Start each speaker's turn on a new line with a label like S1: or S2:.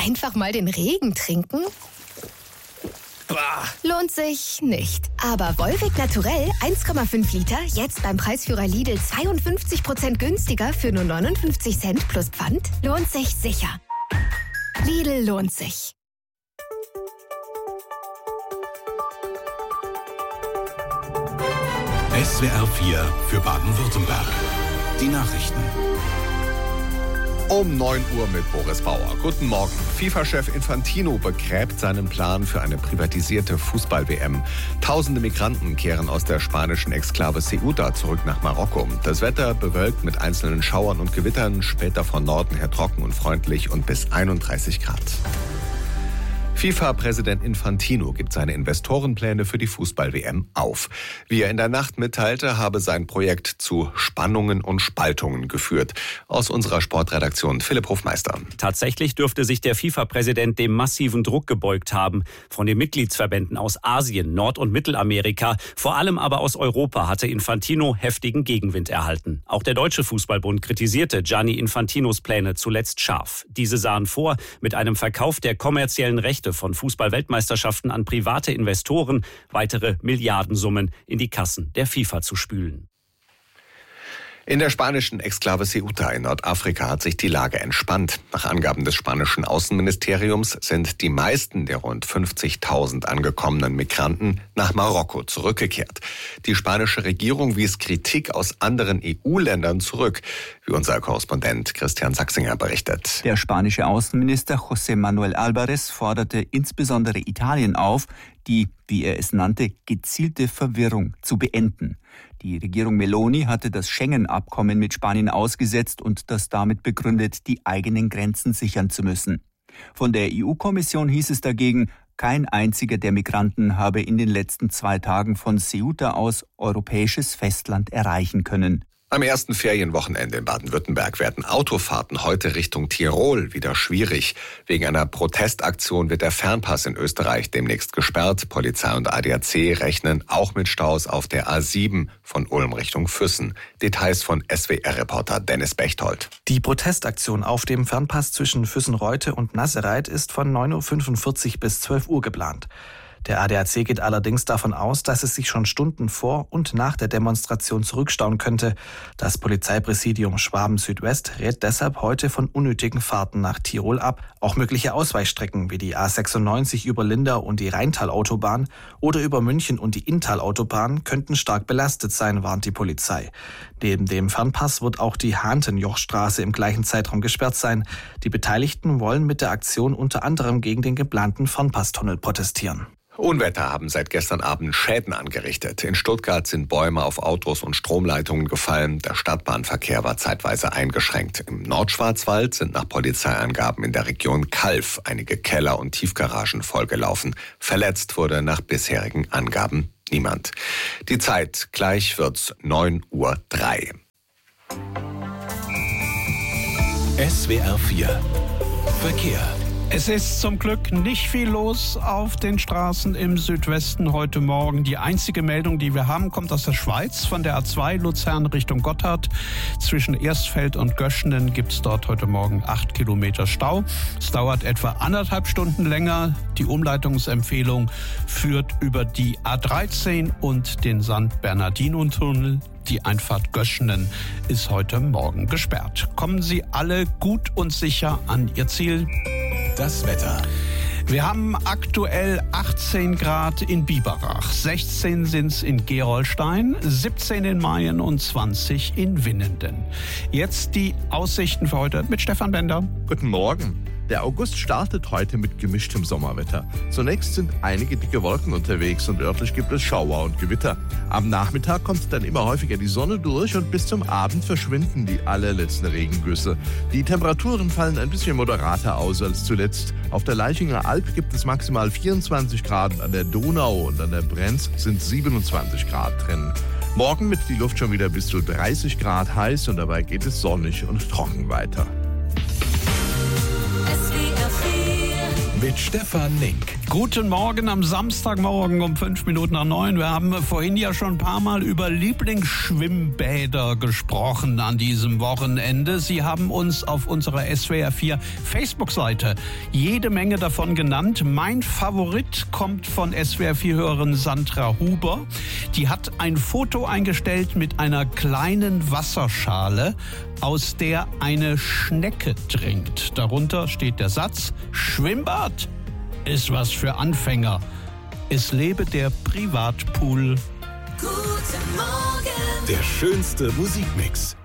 S1: Einfach mal den Regen trinken? Lohnt sich nicht. Aber Volvic Naturell 1,5 Liter, jetzt beim Preisführer Lidl 52% günstiger für nur 59 Cent plus Pfand, lohnt sich sicher. Lidl lohnt sich.
S2: SWR 4 für Baden-Württemberg. Die Nachrichten.
S3: Um 9 Uhr mit Boris Bauer. Guten Morgen. FIFA-Chef Infantino begräbt seinen Plan für eine privatisierte Fußball-WM. Tausende Migranten kehren aus der spanischen Exklave Ceuta zurück nach Marokko. Das Wetter bewölkt mit einzelnen Schauern und Gewittern, später von Norden her trocken und freundlich und bis 31 Grad. FIFA-Präsident Infantino gibt seine Investorenpläne für die Fußball-WM auf. Wie er in der Nacht mitteilte, habe sein Projekt zu Spannungen und Spaltungen geführt. Aus unserer Sportredaktion Philipp Hofmeister.
S4: Tatsächlich dürfte sich der FIFA-Präsident dem massiven Druck gebeugt haben. Von den Mitgliedsverbänden aus Asien, Nord- und Mittelamerika, vor allem aber aus Europa hatte Infantino heftigen Gegenwind erhalten. Auch der Deutsche Fußballbund kritisierte Gianni Infantinos Pläne zuletzt scharf. Diese sahen vor, mit einem Verkauf der kommerziellen Rechte von Fußball-Weltmeisterschaften an private Investoren weitere Milliardensummen in die Kassen der FIFA zu spülen.
S3: In der spanischen Exklave Ceuta in Nordafrika hat sich die Lage entspannt. Nach Angaben des spanischen Außenministeriums sind die meisten der rund 50.000 angekommenen Migranten nach Marokko zurückgekehrt. Die spanische Regierung wies Kritik aus anderen EU-Ländern zurück, wie unser Korrespondent Christian Sachsinger berichtet.
S5: Der spanische Außenminister José Manuel Álvarez forderte insbesondere Italien auf, die, wie er es nannte, gezielte Verwirrung zu beenden. Die Regierung Meloni hatte das Schengen-Abkommen mit Spanien ausgesetzt und das damit begründet, die eigenen Grenzen sichern zu müssen. Von der EU-Kommission hieß es dagegen, kein einziger der Migranten habe in den letzten 2 Tagen von Ceuta aus europäisches Festland erreichen können.
S3: Am ersten Ferienwochenende in Baden-Württemberg werden Autofahrten heute Richtung Tirol wieder schwierig. Wegen einer Protestaktion wird der Fernpass in Österreich demnächst gesperrt. Polizei und ADAC rechnen auch mit Staus auf der A7 von Ulm Richtung Füssen. Details von SWR-Reporter Dennis Bechtold.
S6: Die Protestaktion auf dem Fernpass zwischen Füssen-Reute und Nassereit ist von 9.45 Uhr bis 12 Uhr geplant. Der ADAC geht allerdings davon aus, dass es sich schon Stunden vor und nach der Demonstration zurückstauen könnte. Das Polizeipräsidium Schwaben-Südwest rät deshalb heute von unnötigen Fahrten nach Tirol ab. Auch mögliche Ausweichstrecken wie die A96 über Lindau und die Rheintal-Autobahn oder über München und die Inntal-Autobahn könnten stark belastet sein, warnt die Polizei. Neben dem Fernpass wird auch die Hahntenjochstraße im gleichen Zeitraum gesperrt sein. Die Beteiligten wollen mit der Aktion unter anderem gegen den geplanten Fernpasstunnel protestieren.
S3: Unwetter haben seit gestern Abend Schäden angerichtet. In Stuttgart sind Bäume auf Autos und Stromleitungen gefallen. Der Stadtbahnverkehr war zeitweise eingeschränkt. Im Nordschwarzwald sind nach Polizeiangaben in der Region Calw einige Keller und Tiefgaragen vollgelaufen. Verletzt wurde nach bisherigen Angaben niemand. Die Zeit, gleich wird's 9:03 Uhr.
S2: SWR 4 Verkehr.
S7: Es ist zum Glück nicht viel los auf den Straßen im Südwesten heute Morgen. Die einzige Meldung, die wir haben, kommt aus der Schweiz. Von der A2 Luzern Richtung Gotthard. Zwischen Erstfeld und Göschenen gibt es dort heute Morgen 8 Kilometer Stau. Es dauert etwa 1,5 Stunden länger. Die Umleitungsempfehlung führt über die A13 und den St. Bernardino-Tunnel. Die Einfahrt Göschenen ist heute Morgen gesperrt. Kommen Sie alle gut und sicher an Ihr Ziel.
S2: Das Wetter.
S7: Wir haben aktuell 18 Grad in Biberach, 16 sind's in Gerolstein, 17 in Mayen und 20 in Winnenden. Jetzt die Aussichten für heute mit Stefan Bender.
S8: Guten Morgen. Der August startet heute mit gemischtem Sommerwetter. Zunächst sind einige dicke Wolken unterwegs und örtlich gibt es Schauer und Gewitter. Am Nachmittag kommt dann immer häufiger die Sonne durch und bis zum Abend verschwinden die allerletzten Regengüsse. Die Temperaturen fallen ein bisschen moderater aus als zuletzt. Auf der Laichinger Alb gibt es maximal 24 Grad, an der Donau und an der Brenz sind 27 Grad drin. Morgen wird die Luft schon wieder bis zu 30 Grad heiß und dabei geht es sonnig und trocken weiter.
S2: Mit Stefan Link.
S7: Guten Morgen am Samstagmorgen um 9:05. Wir haben vorhin ja schon ein paar Mal über Lieblingsschwimmbäder gesprochen an diesem Wochenende. Sie haben uns auf unserer SWR4 Facebook-Seite jede Menge davon genannt. Mein Favorit kommt von SWR4-Hörerin Sandra Huber. Die hat ein Foto eingestellt mit einer kleinen Wasserschale, aus der eine Schnecke trinkt. Darunter steht der Satz: Schwimmbad ist was für Anfänger. Es lebe der Privatpool.
S2: Guten Morgen. Der schönste Musikmix